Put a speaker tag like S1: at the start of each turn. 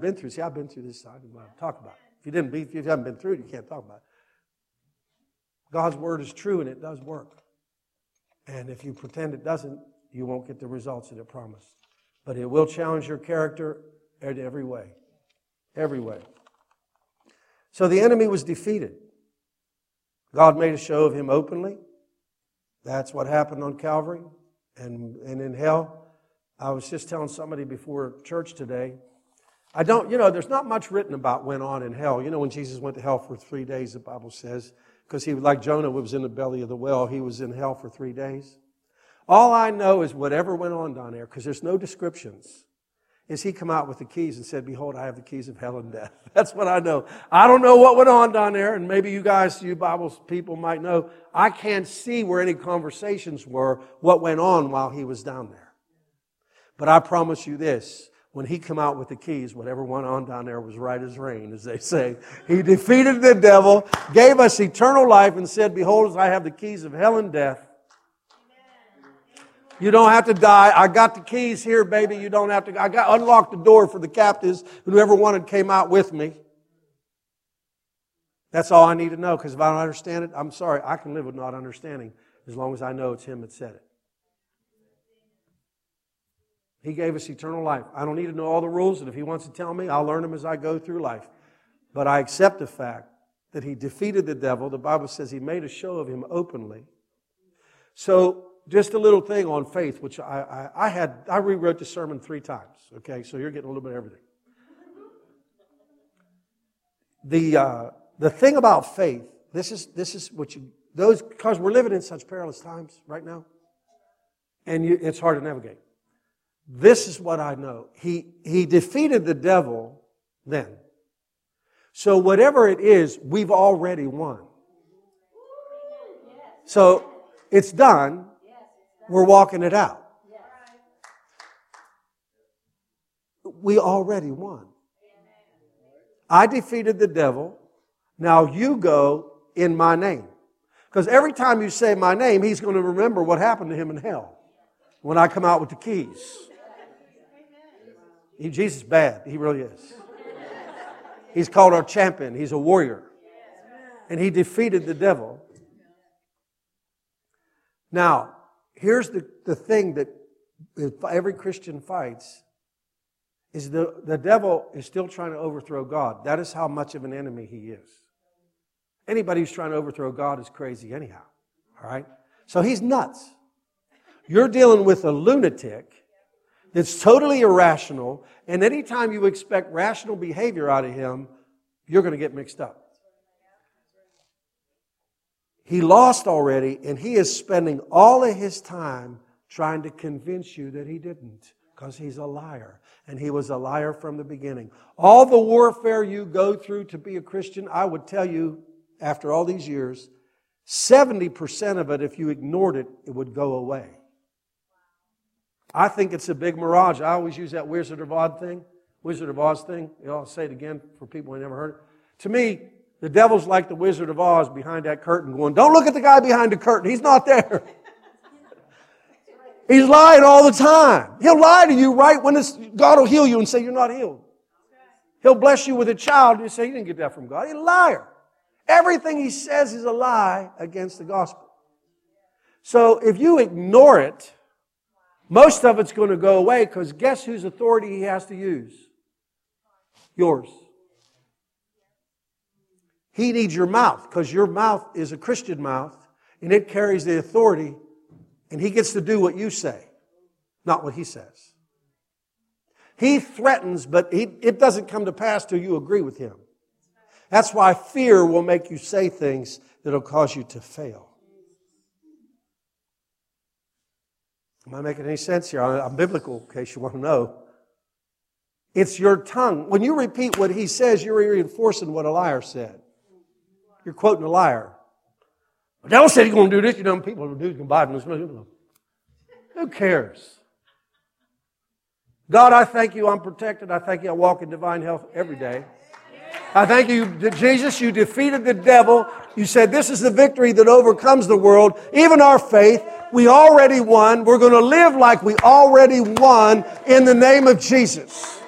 S1: been through. See, I've been through this side. Talk about it. If you haven't been through it, you can't talk about it. God's word is true and it does work. And if you pretend it doesn't, you won't get the results that it promised. But it will challenge your character in every way. Every way. So the enemy was defeated. God made a show of him openly. That's what happened on Calvary and in hell. I was just telling somebody before church today, there's not much written about what went on in hell. When Jesus went to hell for 3 days, the Bible says, because he, like Jonah, was in the belly of the whale, he was in hell for 3 days. All I know is whatever went on down there, because there's no descriptions, is he come out with the keys and said, behold, I have the keys of hell and death. That's what I know. I don't know what went on down there, and maybe you guys, you Bible people might know. I can't see where any conversations were, what went on while he was down there. But I promise you this, when he come out with the keys, whatever went on down there was right as rain, as they say. He defeated the devil, gave us eternal life, and said, behold, I have the keys of hell and death. You don't have to die. I got the keys here, baby. You don't have to. Unlocked the door for the captives. Whoever wanted came out with me. That's all I need to know, because if I don't understand it, I'm sorry. I can live with not understanding as long as I know it's him that said it. He gave us eternal life. I don't need to know all the rules, and if he wants to tell me, I'll learn them as I go through life. But I accept the fact that he defeated the devil. The Bible says he made a show of him openly. So, just a little thing on faith, which I rewrote the sermon 3 times. Okay, so you're getting a little bit of everything. The thing about faith, this is what because we're living in such perilous times right now, and it's hard to navigate. This is what I know. He defeated the devil then. So whatever it is, we've already won. So it's done. We're walking it out. We already won. I defeated the devil. Now you go in my name. Because every time you say my name, he's going to remember what happened to him in hell when I come out with the keys. Jesus is bad. He really is. He's called our champion. He's a warrior. And he defeated the devil. Now, here's the thing that every Christian fights is the devil is still trying to overthrow God. That is how much of an enemy he is. Anybody who's trying to overthrow God is crazy anyhow. All right? So he's nuts. You're dealing with a lunatic that's totally irrational, and anytime you expect rational behavior out of him, you're going to get mixed up. He lost already, and he is spending all of his time trying to convince you that he didn't, because he's a liar, and he was a liar from the beginning. All the warfare you go through to be a Christian, I would tell you, after all these years, 70% of it, if you ignored it, it would go away. I think it's a big mirage. I always use that Wizard of Oz thing. I'll say it again for people who never heard it. To me, the devil's like the Wizard of Oz behind that curtain going, don't look at the guy behind the curtain. He's not there. He's lying all the time. He'll lie to you right when God will heal you and say you're not healed. He'll bless you with a child and you say you didn't get that from God. He's a liar. Everything he says is a lie against the gospel. So if you ignore it, most of it's going to go away, because guess whose authority he has to use? Yours. He needs your mouth, because your mouth is a Christian mouth, and it carries the authority, and he gets to do what you say, not what he says. He threatens, but it doesn't come to pass till you agree with him. That's why fear will make you say things that will cause you to fail. Am I making any sense here? I'm biblical, in case you want to know. It's your tongue. When you repeat what he says, you're reinforcing what a liar said. You're quoting a liar. The devil said he's going to do this. People will do it in the Bible. Who cares? God, I thank you I'm protected. I thank you I walk in divine health every day. I thank you, Jesus, you defeated the devil. You said this is the victory that overcomes the world, even our faith. We already won. We're going to live like we already won in the name of Jesus.